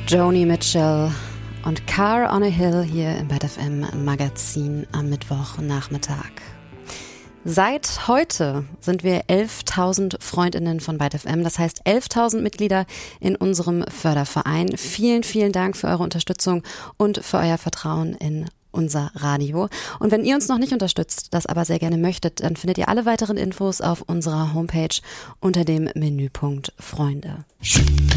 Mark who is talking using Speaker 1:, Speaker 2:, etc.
Speaker 1: Joni Mitchell und Car on a Hill hier im Bad FM Magazin am Mittwochnachmittag. Seit heute sind wir 11.000 Freundinnen von Bad FM, das heißt 11.000 Mitglieder in unserem Förderverein. Vielen, vielen Dank für eure Unterstützung und für euer Vertrauen in unser Radio. Und wenn ihr uns noch nicht unterstützt, das aber sehr gerne möchtet, dann findet ihr alle weiteren Infos auf unserer Homepage unter dem Menüpunkt Freunde.